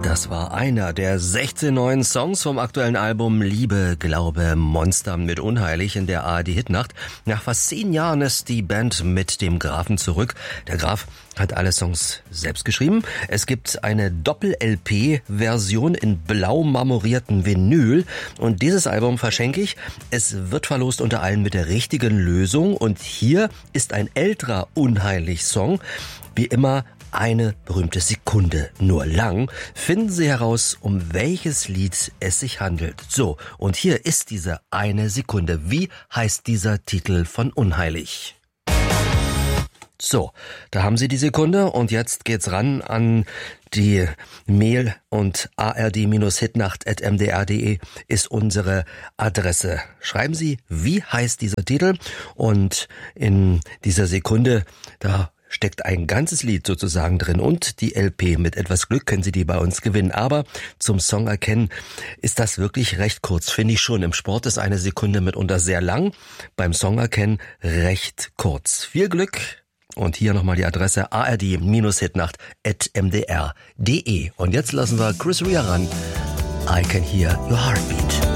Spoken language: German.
Das war einer der 16 neuen Songs vom aktuellen Album Liebe, Glaube, Monster mit Unheilig in der ARD-Hitnacht. Nach fast 10 Jahren ist die Band mit dem Grafen zurück. Der Graf hat alle Songs selbst geschrieben. Es gibt eine Doppel-LP-Version in blau marmorierten Vinyl und dieses Album verschenke ich. Es wird verlost unter allen mit der richtigen Lösung und hier ist ein älterer Unheilig-Song. Wie immer eine berühmte Sekunde nur lang. Finden Sie heraus, um welches Lied es sich handelt. So, und hier ist diese eine Sekunde. Wie heißt dieser Titel von Unheilig? So, da haben Sie die Sekunde und jetzt geht's ran an die Mail und ard-hitnacht@mdr.de ist unsere Adresse. Schreiben Sie, wie heißt dieser Titel? Und in dieser Sekunde, da steckt ein ganzes Lied sozusagen drin und die LP. Mit etwas Glück können Sie die bei uns gewinnen. Aber zum Song erkennen ist das wirklich recht kurz, finde ich schon. Im Sport ist eine Sekunde mitunter sehr lang, beim Song erkennen recht kurz. Viel Glück und hier nochmal die Adresse ard-hitnacht@mdr.de. Und jetzt lassen wir Chris Rea ran. I Can Hear Your Heartbeat.